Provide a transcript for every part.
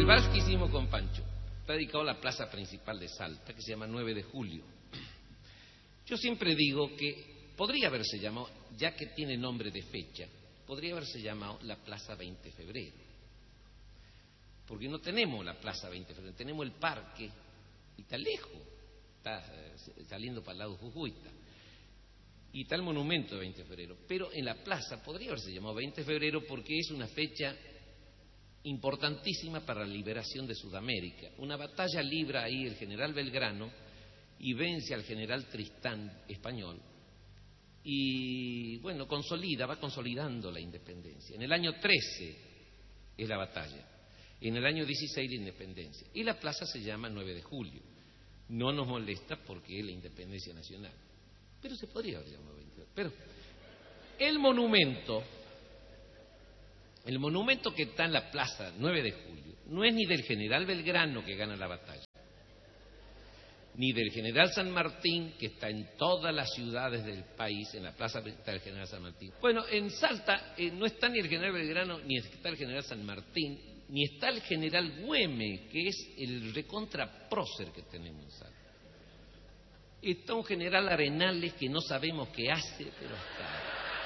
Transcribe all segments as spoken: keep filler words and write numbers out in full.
vals que hicimos con Pancho está dedicado a la plaza principal de Salta, que se llama nueve de julio. Yo siempre digo que podría haberse llamado, ya que tiene nombre de fecha, podría haberse llamado la Plaza veinte de febrero. Porque no tenemos la Plaza veinte de febrero, tenemos el parque, y está lejos, está eh, saliendo para el lado de Jujuy, está. Y está el monumento de veinte de febrero. Pero en la plaza podría haberse llamado veinte de febrero porque es una fecha importantísima para la liberación de Sudamérica. Una batalla libra ahí el general Belgrano y vence al general Tristán español y bueno, consolida, va consolidando la independencia. En el año trece es la batalla, en el año dieciséis la independencia y la plaza se llama nueve de julio. No nos molesta porque es la independencia nacional, pero se podría haber llamado veinte de febrero. Pero el monumento El monumento que está en la plaza nueve de julio no es ni del general Belgrano que gana la batalla, ni del general San Martín que está en todas las ciudades del país, en la plaza está el general San Martín. Bueno, en Salta eh, no está ni el general Belgrano, ni está el general San Martín, ni está el general Güemes, que es el recontra prócer que tenemos en Salta. Está un general Arenales que no sabemos qué hace, pero está.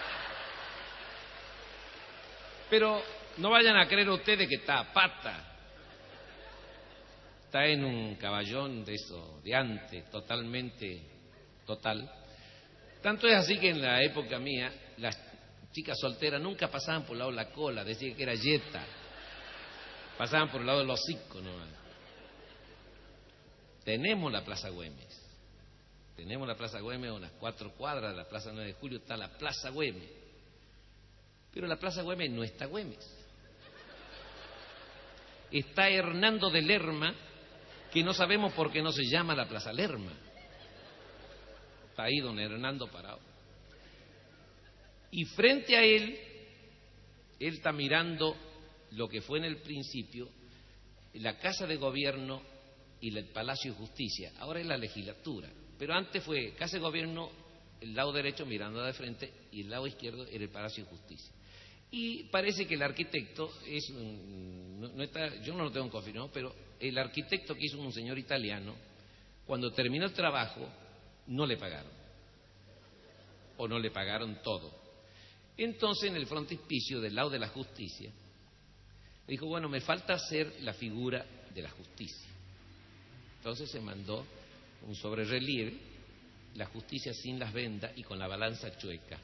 Pero no vayan a creer ustedes que está a pata. Está en un caballón de eso, de antes, totalmente total. Tanto es así que en la época mía, las chicas solteras nunca pasaban por el lado de la cola, decían que era yeta. Pasaban por el lado de los hocicos nomás. Tenemos la Plaza Güemes. Tenemos la Plaza Güemes, unas cuatro cuadras de la Plaza nueve de julio está la Plaza Güemes. Pero la Plaza Güemes no está Güemes. Está Hernando de Lerma, que no sabemos por qué no se llama la Plaza Lerma. Está ahí don Hernando parado. Y frente a él, él está mirando lo que fue en el principio la Casa de Gobierno y el Palacio de Justicia. Ahora es la legislatura. Pero antes fue Casa de Gobierno, el lado derecho mirando de frente y el lado izquierdo era el Palacio de Justicia. Y parece que el arquitecto es un, no, no está, yo no lo tengo confirmado, pero el arquitecto que hizo un señor italiano, cuando terminó el trabajo, no le pagaron. O no le pagaron todo. Entonces, en el frontispicio del lado de la justicia, dijo, bueno, me falta hacer la figura de la justicia. Entonces se mandó un sobrerelieve, la justicia sin las vendas y con la balanza chueca.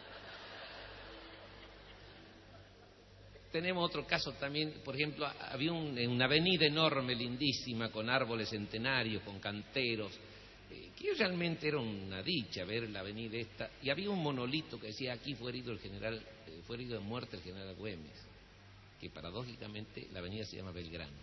Tenemos otro caso también, por ejemplo, había un, una avenida enorme, lindísima, con árboles centenarios, con canteros, eh, que realmente era una dicha ver la avenida esta, y había un monolito que decía, aquí fue herido el general, eh, fue herido de muerte el general Güemes, que paradójicamente la avenida se llama Belgrano.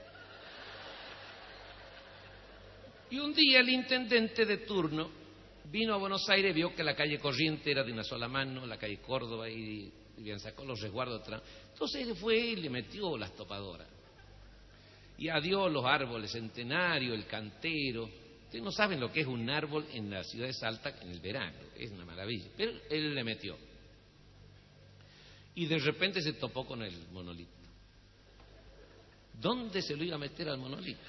Y un día el intendente de turno vino a Buenos Aires, vio que la calle Corriente era de una sola mano, la calle Córdoba, y bien sacó los resguardos atrás. Entonces él fue y le metió las topadoras. Y adiós los árboles centenarios, el cantero. Ustedes no saben lo que es un árbol en la ciudad de Salta en el verano, es una maravilla. Pero él le metió. Y de repente se topó con el monolito. ¿Dónde se lo iba a meter al monolito?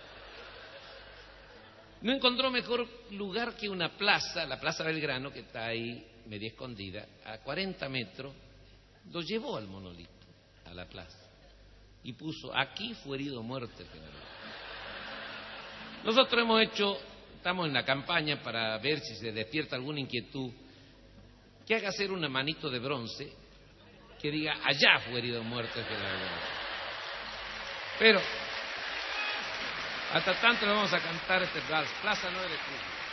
No encontró mejor lugar que una plaza, la Plaza Belgrano, que está ahí media escondida, a cuarenta metros, lo llevó al monolito, a la plaza, y puso, aquí fue herido muerte el general. Nosotros hemos hecho, estamos en la campaña para ver si se despierta alguna inquietud, que haga hacer una manito de bronce, que diga, allá fue herido muerte el general. Pero hasta tanto le vamos a cantar este vals, Plaza nueve de julio.